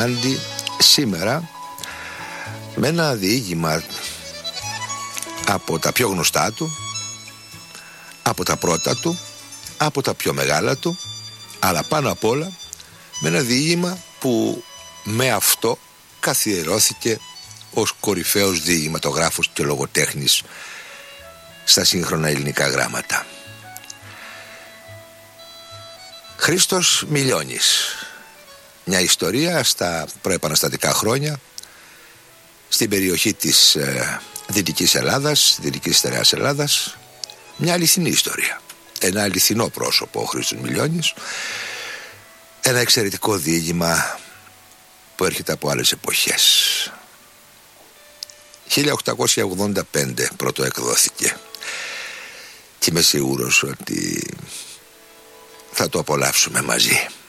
Γκριμάλντι σήμερα με ένα διήγημα από τα πιο γνωστά του, από τα πρώτα του, από τα πιο μεγάλα του, αλλά πάνω απ' όλα με ένα διήγημα που με αυτό καθιερώθηκε ως κορυφαίος διηγηματογράφος και λογοτέχνης στα σύγχρονα ελληνικά γράμματα. Χρήστος Μιλιώνης. Μια ιστορία στα προεπαναστατικά χρόνια στην περιοχή της Δυτικής Ελλάδας, Δυτικής Στερεάς Ελλάδας. Μια αληθινή ιστορία. Ένα αληθινό πρόσωπο ο Χρήστος Μιλιώνης. Ένα εξαιρετικό διήγημα που έρχεται από άλλες εποχές. 1885 πρώτο εκδόθηκε και είμαι σίγουρος ότι θα το απολαύσουμε μαζί.